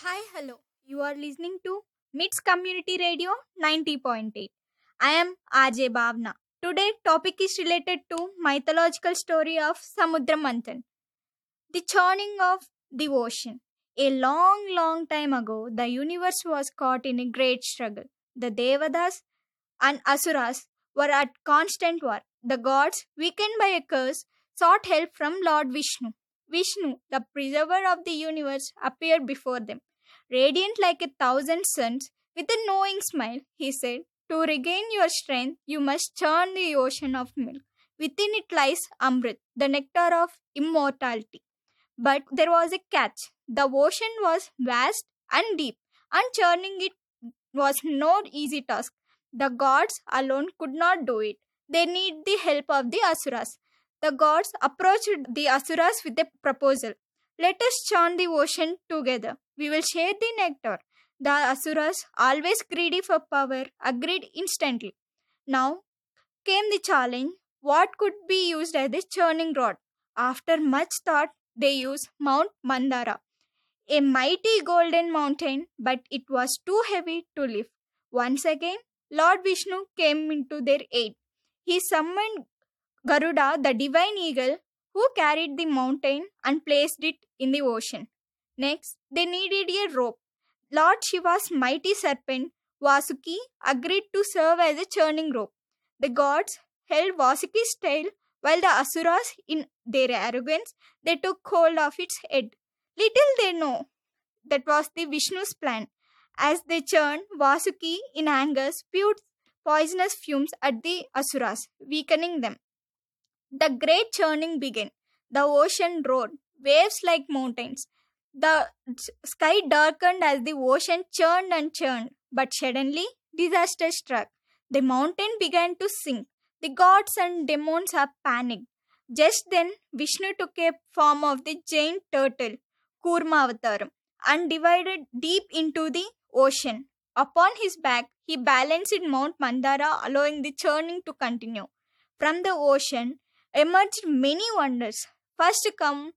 Hi, hello. You are listening to MITS Community Radio 90.8. I am RJ Bhavna. Today topic is related to mythological story of Samudra Manthan, the churning of the ocean. A long time ago, the universe was caught in a great struggle. The Devadas and Asuras were at constant war. The gods, weakened by a curse, sought help from Lord Vishnu. Vishnu, the preserver of the universe, appeared before them. Radiant like a thousand suns, with a knowing smile, he said, "To regain your strength, you must churn the ocean of milk. Within it lies Amrit, the nectar of immortality." But there was a catch. The ocean was vast and deep, and churning it was no easy task. The gods alone could not do it. They need the help of the Asuras. The gods approached the Asuras with a proposal. "Let us churn the ocean together. We will share the nectar." The Asuras, always greedy for power, agreed instantly. Now came the challenge. What could be used as a churning rod? After much thought, they used Mount Mandara, a mighty golden mountain, but it was too heavy to lift. Once again, Lord Vishnu came into their aid. He summoned Garuda, the divine eagle, who carried the mountain and placed it in the ocean. Next, they needed a rope. Lord Shiva's mighty serpent, Vasuki, agreed to serve as a churning rope. The gods held Vasuki's tail while the Asuras, in their arrogance, they took hold of its head. Little they know that was the Vishnu's plan. As they churned, Vasuki, in anger, spewed poisonous fumes at the Asuras, weakening them. The great churning began. The ocean roared, waves like mountains. The sky darkened as the ocean churned and churned, but suddenly disaster struck. The mountain began to sink. The gods and demons are panicked. Just then, Vishnu took a form of the giant turtle, Kurmavataram, and divided deep into the ocean. Upon his back, he balanced Mount Mandara, allowing the churning to continue. From the ocean emerged many wonders. First come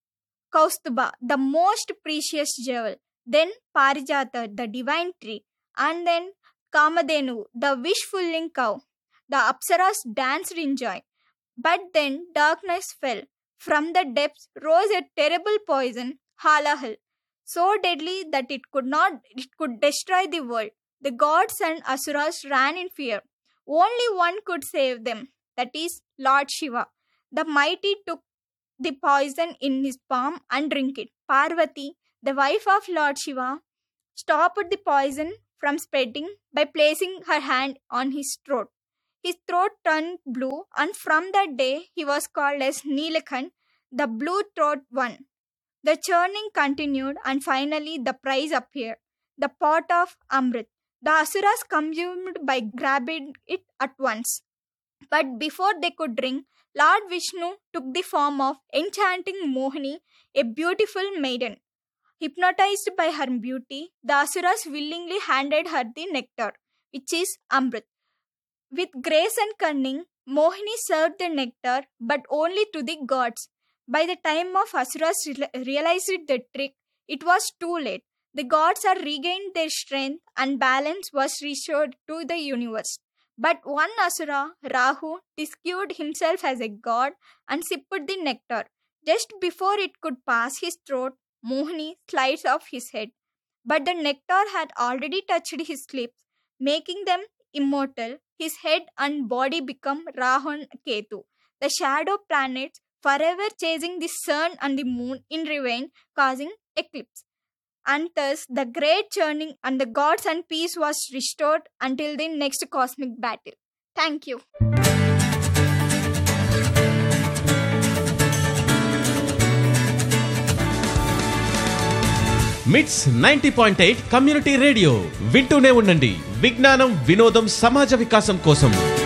Kaustuba, the most precious jewel, then Parijata, the divine tree, and then Kamadhenu, the wish-fulfilling cow. The Apsaras danced in joy. But then darkness fell. From the depths rose a terrible poison, Halahal, so deadly that it could destroy the world. The gods and Asuras ran in fear. Only one could save them, that is Lord Shiva. The mighty took the poison in his palm and drank it. Parvati, the wife of Lord Shiva, stopped the poison from spreading by placing her hand on his throat. His throat turned blue, and from that day he was called as Nilakant, the blue throat one. The churning continued, and finally the prize appeared, the pot of Amrit. The Asuras consumed by grabbing it at once. But before they could drink, Lord Vishnu took the form of enchanting Mohini, a beautiful maiden. Hypnotized by her beauty, the Asuras willingly handed her the nectar, which is Amrit. With grace and cunning, Mohini served the nectar, but only to the gods. By the time of Asuras realized the trick, it was too late. The gods had regained their strength and balance was restored to the universe. But one Asura, Rahu, disguised himself as a god and sipped the nectar. Just before it could pass his throat, Mohini sliced off his head. But the nectar had already touched his lips, making them immortal. His head and body become Rahu and Ketu, the shadow planets, forever chasing the sun and the moon in revenge, causing eclipse. And thus the great churning and the gods and peace was restored until the next cosmic battle. Thank you. మిట్స్ 90.8 community radio వింటూనే ఉండండి. విజ్ఞానం, వినోదం, సమాజ వికాసం కోసం.